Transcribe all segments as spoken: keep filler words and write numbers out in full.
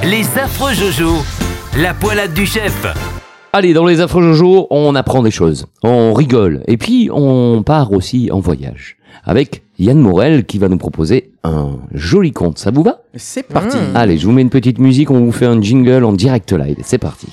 Les affreux Jojo, la poilade du chef. Allez, dans les affreux Jojo, on apprend des choses, on rigole, et puis on part aussi en voyage. Avec Yann Morel qui va nous proposer un joli conte, ça vous va ? C'est parti. Mmh. Allez, je vous mets une petite musique, on vous fait un jingle en direct live, c'est parti.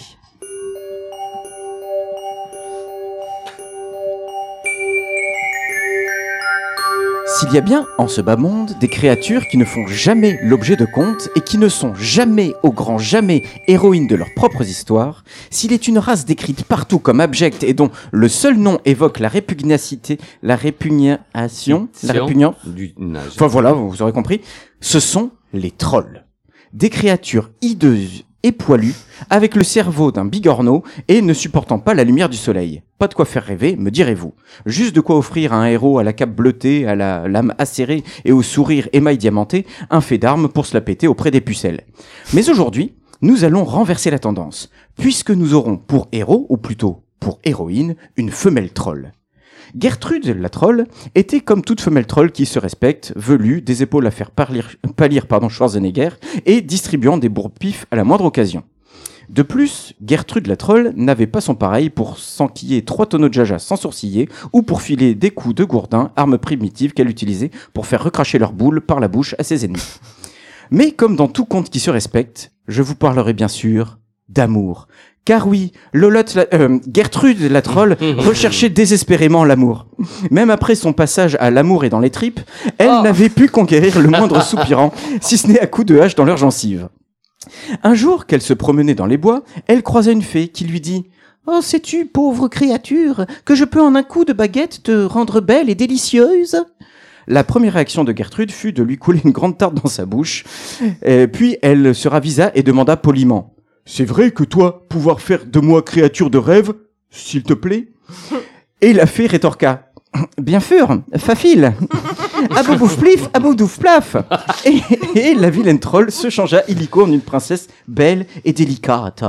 S'il y a bien, en ce bas monde, des créatures qui ne font jamais l'objet de contes et qui ne sont jamais, au grand jamais, héroïnes de leurs propres histoires, s'il est une race décrite partout comme abjecte et dont le seul nom évoque la répugnacité, la répugnation, la répugnance, du nage. Enfin voilà, vous aurez compris, ce sont les trolls. Des créatures hideuses et poilues, avec le cerveau d'un bigorneau et ne supportant pas la lumière du soleil. Pas de quoi faire rêver, me direz-vous. Juste de quoi offrir à un héros à la cape bleutée, à la lame acérée et au sourire émail diamanté, un fait d'armes pour se la péter auprès des pucelles. Mais aujourd'hui, nous allons renverser la tendance, puisque nous aurons pour héros, ou plutôt pour héroïne, une femelle troll. Gertrude, la troll, était comme toute femelle troll qui se respecte, velue, des épaules à faire pâlir, pâlir pardon, Schwarzenegger, et distribuant des bourre-pifs à la moindre occasion. De plus, Gertrude la troll n'avait pas son pareil pour s'enquiller trois tonneaux de jaja sans sourciller ou pour filer des coups de gourdin, arme primitive qu'elle utilisait pour faire recracher leurs boules par la bouche à ses ennemis. Mais comme dans tout conte qui se respecte, je vous parlerai bien sûr d'amour. Car oui, Lolotte, la, euh, Gertrude la troll recherchait désespérément l'amour. Même après son passage à l'amour et dans les tripes, elle oh. n'avait pu conquérir le moindre soupirant, si ce n'est à coups de hache dans leurs gencives. Un jour qu'elle se promenait dans les bois, elle croisa une fée qui lui dit « Oh, sais-tu, pauvre créature, que je peux en un coup de baguette te rendre belle et délicieuse ?» La première réaction de Gertrude fut de lui couler une grande tarte dans sa bouche, et puis elle se ravisa et demanda poliment « C'est vrai que toi, pouvoir faire de moi créature de rêve, s'il te plaît ?» Et la fée rétorqua « Bien sûr, facile. Aboubouf plif, aboudouf plaf. » Et, et la vilaine troll se changea illico en une princesse belle et délicate.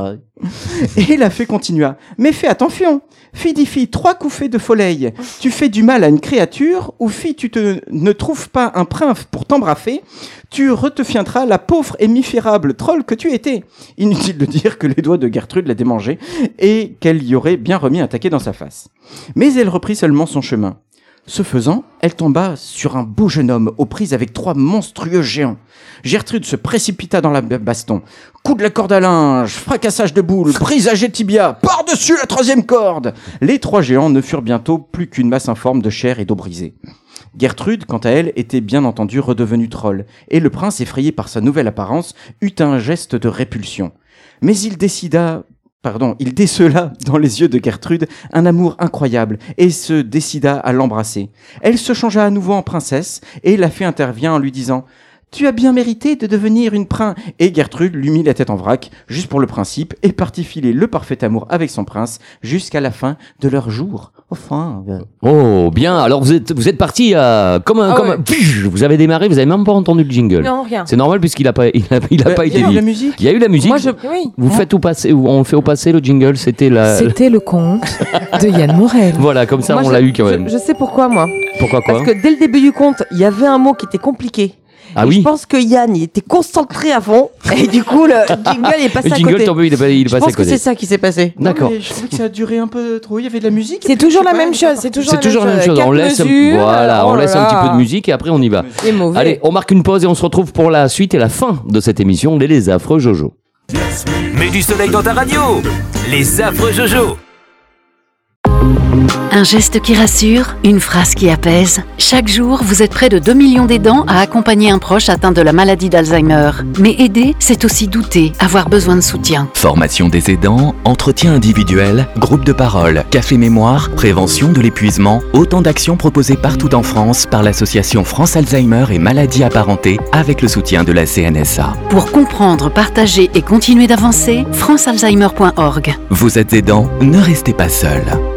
Et la fée continua « Mais fais attention, fille fille, trois coups faits de foleil. Tu fais du mal à une créature, ou fille, tu te, ne trouves pas un prince pour t'embrasser, tu redeviendras la pauvre et misérable troll que tu étais. » Inutile de dire que les doigts de Gertrude la démangeaient et qu'elle y aurait bien remis un taquet dans sa face. Mais elle reprit seulement son chemin. Ce faisant, elle tomba sur un beau jeune homme aux prises avec trois monstrueux géants. Gertrude se précipita dans la baston. Coup de la corde à linge, fracassage de boules, brisage des tibias, par-dessus la troisième corde. Les trois géants ne furent bientôt plus qu'une masse informe de chair et d'eau brisée. Gertrude, quant à elle, était bien entendu redevenue troll, et le prince, effrayé par sa nouvelle apparence, eut un geste de répulsion. Mais il décida... Pardon, il décela dans les yeux de Gertrude un amour incroyable et se décida à l'embrasser. Elle se changea à nouveau en princesse et la fée intervient en lui disant « Tu as bien mérité de devenir une prin... » Et Gertrude lui mit la tête en vrac, juste pour le principe, et partit filer le parfait amour avec son prince jusqu'à la fin de leur jour. Enfin... Euh... Oh, bien. Alors vous êtes, vous êtes parti euh, comme un... Ah comme ouais. un pff, vous avez démarré, vous avez même pas entendu le jingle. Non, rien. C'est normal puisqu'il a pas, il a, il a bah, pas été dit. Il y a eu la musique. Il y a eu la musique. Moi, je... oui. Vous hein? faites au passé, on le fait au passé, le jingle, c'était la... C'était le conte de Yann Morel. Voilà, comme ça moi, on je, l'a eu quand même. Je, je sais pourquoi, moi. Pourquoi quoi? Parce que dès le début du conte, il y avait un mot qui était compliqué. Ah et oui. Je pense que Yann, il était concentré à fond, et du coup, le jingle est passé le à jingle, côté. Tombé, il est, il est je passé pense à côté. que c'est ça qui s'est passé. D'accord. Non, mais je trouvais que ça a duré un peu trop. Il y avait de la musique. C'est toujours la pas, même chose. C'est toujours, c'est la, toujours même la même chose. chose. On laisse, mesures, voilà, oh on laisse là un petit là. peu de musique et après on y va. C'est mauvais. Allez, on marque une pause et on se retrouve pour la suite et la fin de cette émission Les, les affreux Jojo. Mets du soleil dans ta radio. Les affreux Jojo. Un geste qui rassure, une phrase qui apaise. Chaque jour, vous êtes près de deux millions d'aidants à accompagner un proche atteint de la maladie d'Alzheimer. Mais aider, c'est aussi douter, avoir besoin de soutien. Formation des aidants, entretien individuel, groupe de parole, café mémoire, prévention de l'épuisement, autant d'actions proposées partout en France par l'association France Alzheimer et maladies apparentées avec le soutien de la C N S A. Pour comprendre, partager et continuer d'avancer, france alzheimer point org. Vous êtes aidant, ne restez pas seul.